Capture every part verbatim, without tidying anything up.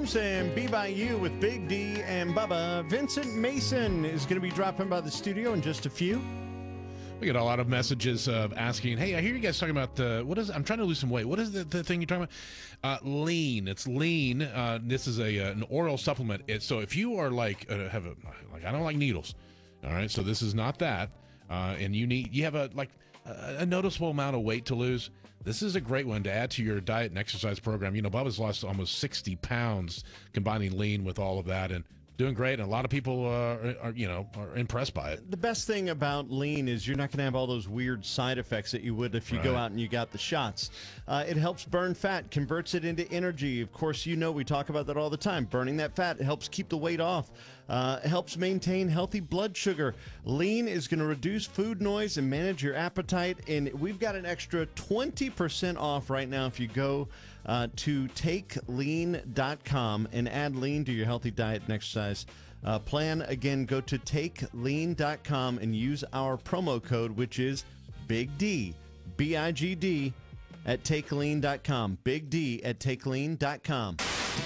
News and Be By You with Big D and Bubba. Vincent Mason is going to be dropping by the studio in just a few. We get a lot of messages of asking, hey, I hear you guys talking about the, what is, I'm trying to lose some weight. What is the, the thing you're talking about? Uh, lean. It's lean. Uh, this is a uh, an oral supplement. It's, so if you are like, uh, have a, like, I don't like needles. All right. So this is not that. Uh, and you need, you have a, like a, a noticeable amount of weight to lose. This is a great one to add to your diet and exercise program. You know, Bubba's lost almost sixty pounds combining lean with all of that, and doing great, and a lot of people uh, are, are, you know, are impressed by it. The best thing about lean is you're not going to have all those weird side effects that you would if you Right. go out and you got the shots. Uh, it helps burn fat, converts it into energy. Of course, you know we talk about that all the time. Burning that fat helps keep the weight off. Uh, helps maintain healthy blood sugar. Lean is going to reduce food noise and manage your appetite. And we've got an extra twenty percent off right now if you go uh, to take lean dot com and add lean to your healthy diet and exercise uh, plan. Again, go to take lean dot com and use our promo code, which is Big D, B I G D, at take lean dot com. Big D at take lean dot com.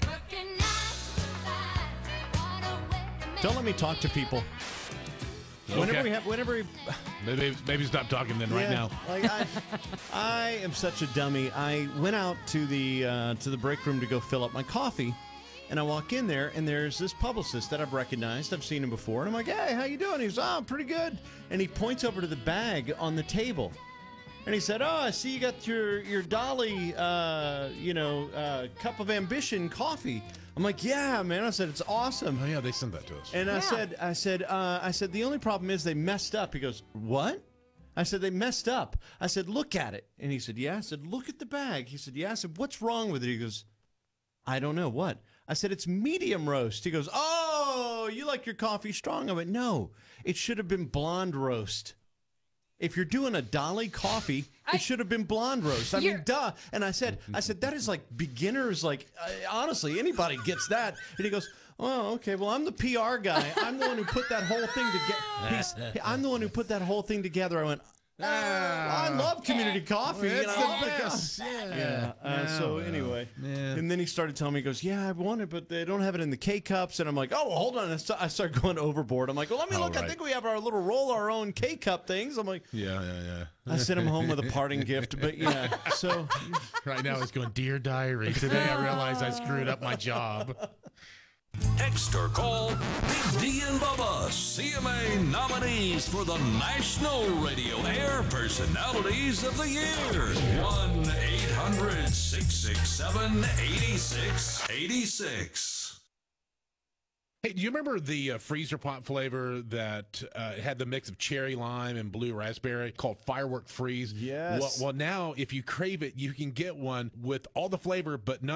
Don't let me talk to people. Whenever Okay. we have, whenever we, Maybe, maybe stop talking then right Yeah, now. Like I, I am such a dummy. I went out to the uh, to the break room to go fill up my coffee, and I walk in there, and there's this publicist that I've recognized. I've seen him before, and I'm like, "Hey, how you doing?" He's, "Oh, pretty good." And he points over to the bag on the table, and he said, "Oh, I see you got your your Dolly, uh, you know, uh, cup of ambition coffee." I'm like, "Yeah, man." I said, "It's awesome." Oh, yeah, they sent that to us. And I Yeah. said, I said, uh, I said, the only problem is they messed up. He goes, "What?" I said, "They messed up." I said, "Look at it." And he said, "Yeah." I said, "Look at the bag." He said, "Yeah." I said, "What's wrong with it?" He goes, "I don't know." "What?" I said, "It's medium roast." He goes, "Oh, you like your coffee strong?" I went, "No, it should have been blonde roast. If you're doing a Dolly coffee, I- it should have been blonde roast." I mean, You're- duh. And I said, I said, that is like beginners, like, uh, honestly, anybody gets that. And he goes, "Oh, okay. Well, I'm the P R guy. I'm the one who put that whole thing together. I'm the one who put that whole thing together." I went, "Ah, I love community coffee. you It's know, the because-" best. Yeah. Yeah. Uh, so Yeah. anyway, Yeah. and then he started telling me, he goes, "Yeah, I want it, but they don't have it in the K cups." And I'm like, "Oh, well, hold on." I st- I started going overboard. I'm like, "Well, let me Oh, look. I right. think we have our little roll our own K cup things." I'm like, Yeah, yeah, yeah. I sent him home with a parting gift, but yeah. So Right now it's going, "Dear Diary, today I realized I screwed up my job." Text or call Big D and Bubba, C M A nominees for the National Radio Air Personalities of the Year. one eight hundred six six seven eight six eight six. Hey, do you remember the uh, freezer pot flavor that uh, had the mix of cherry lime and blue raspberry called Firework Freeze? Yes. Well, well, now if you crave it, you can get one with all the flavor but none